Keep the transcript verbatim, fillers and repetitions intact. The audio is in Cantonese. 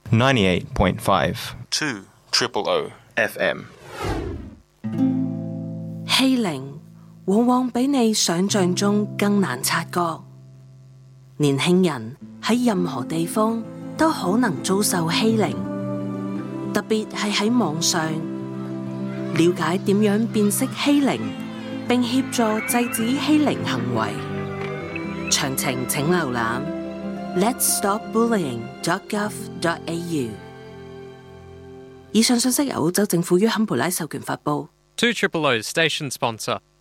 ninety-eight point five two triple O F M。 欺凌往往比你想象中更難察覺。年輕人喺任何地方都可能遭受欺凌，特別係喺網上。了解點樣辨識欺凌，並協助制止欺凌行為。詳情請瀏覽 lets stop bullying dot gov dot a u。 以上信息由澳洲政府於坎培拉授權發布。 two triple O's station sponsor.